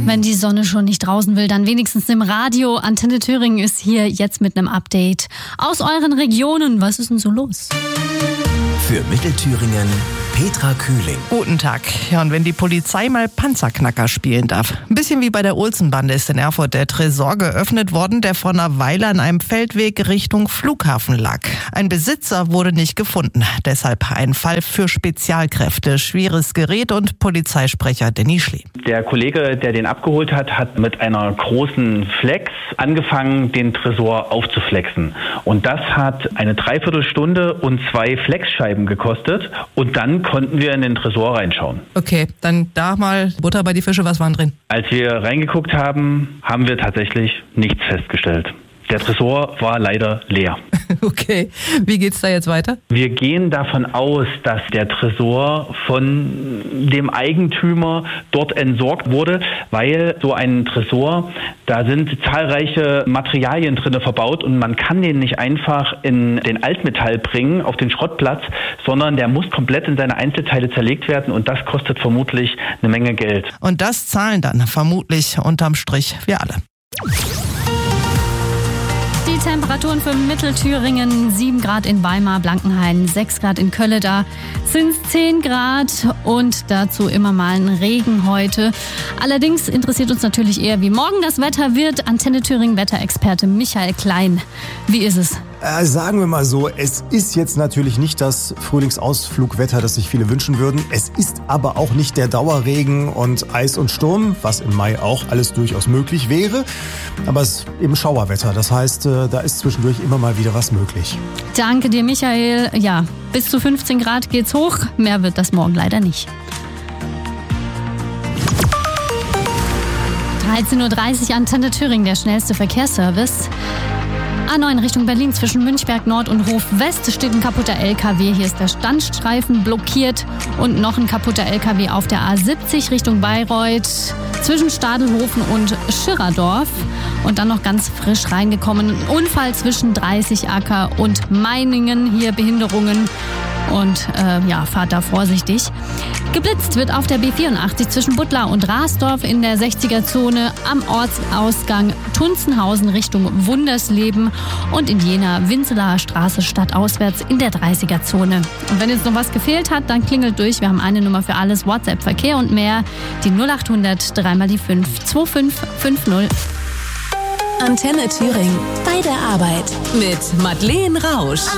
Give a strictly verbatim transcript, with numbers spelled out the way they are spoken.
Wenn die Sonne schon nicht draußen will, dann wenigstens im Radio. Antenne Thüringen ist hier jetzt mit einem Update aus euren Regionen. Was ist denn so los? Für Mittelthüringen Petra Kühling. Guten Tag. Ja, und wenn die Polizei mal Panzerknacker spielen darf. Ein bisschen wie bei der Olsenbande ist in Erfurt der Tresor geöffnet worden, der vor einer Weile an einem Feldweg Richtung Flughafen lag. Ein Besitzer wurde nicht gefunden. Deshalb ein Fall für Spezialkräfte. Schweres Gerät und Polizeisprecher Danny Schlee. Der Kollege, der den abgeholt hat, hat mit einer großen Flex angefangen, den Tresor aufzuflexen. Und das hat eine Dreiviertelstunde und zwei Flexscheiben gekostet. Und dann konnten wir in den Tresor reinschauen. Okay, dann da mal Butter bei die Fische, was waren drin? Als wir reingeguckt haben, haben wir tatsächlich nichts festgestellt. Der Tresor war leider leer. Okay, wie geht's da jetzt weiter? Wir gehen davon aus, dass der Tresor von dem Eigentümer dort entsorgt wurde, weil so ein Tresor, da sind zahlreiche Materialien drin verbaut und man kann den nicht einfach in den Altmetall bringen, auf den Schrottplatz, sondern der muss komplett in seine Einzelteile zerlegt werden und das kostet vermutlich eine Menge Geld. Und das zahlen dann vermutlich unterm Strich wir alle. Die Temperaturen für Mittelthüringen, sieben Grad in Weimar, Blankenhain, sechs Grad in Kölle, da sind es zehn Grad und dazu immer mal ein Regen heute. Allerdings interessiert uns natürlich eher, wie morgen das Wetter wird. Antenne Thüringen Wetterexperte Michael Klein. Wie ist es? Äh, sagen wir mal so, es ist jetzt natürlich nicht das Frühlingsausflugwetter, das sich viele wünschen würden. Es ist aber auch nicht der Dauerregen und Eis und Sturm, was im Mai auch alles durchaus möglich wäre. Aber es ist eben Schauerwetter, das heißt, äh, da ist zwischendurch immer mal wieder was möglich. Danke dir, Michael. Ja, bis zu fünfzehn Grad geht's hoch. Mehr wird das morgen leider nicht. dreizehn Uhr dreißig Antenne Thüringen, der schnellste Verkehrsservice. A neun Richtung Berlin zwischen Münchberg Nord und Hof West steht ein kaputter L K W. Hier ist der Standstreifen blockiert und noch ein kaputter L K W auf der A siebzig Richtung Bayreuth zwischen Stadelhofen und Schirrerdorf. Und dann noch ganz frisch reingekommen, ein Unfall zwischen dreißig Acker und Meiningen. Hier Behinderungen und äh, ja, fahrt da vorsichtig. Geblitzt wird auf der B vierundachtzig zwischen Buttlar und Rasdorf in der sechziger-Zone am Ortsausgang Tunzenhausen Richtung Wundersleben und in Jena Winzelaer Straße stadtauswärts in der dreißiger-Zone. Und wenn jetzt noch was gefehlt hat, dann klingelt durch. Wir haben eine Nummer für alles, WhatsApp, Verkehr und mehr. Die null acht hundert, dreimal die fünf, zwei fünf fünf null. Antenne Thüringen. Bei der Arbeit. Mit Madeleine Rausch.